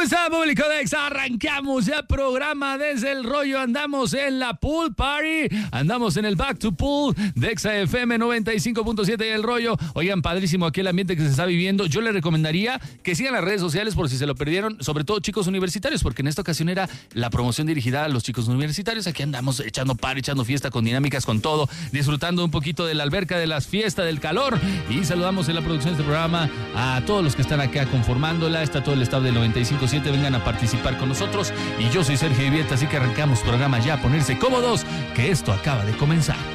está, público de Exa? Arrancamos ya programa desde el rollo. Andamos en la pool party, andamos en el back to pool de Exa FM 95.7 y el rollo. Oigan, padrísimo aquí el ambiente que se está viviendo. Yo les recomendaría que sigan las redes sociales por si se lo perdieron, sobre todo chicos universitarios, porque en esta ocasión era la promoción dirigida a los chicos universitarios. Aquí andamos echando party, echando fiesta con dinámicas, con todo, disfrutando un poquito de la alberca, de las fiestas, del calor. Y saludamos en la producción de este programa a todos los que están acá conformándola. Está todo el staff del 95.7, vengan a participar con nosotros. Y yo soy Sergio Vivieta, así que arrancamos programa ya, a ponerse cómodos, que esto acaba de comenzar.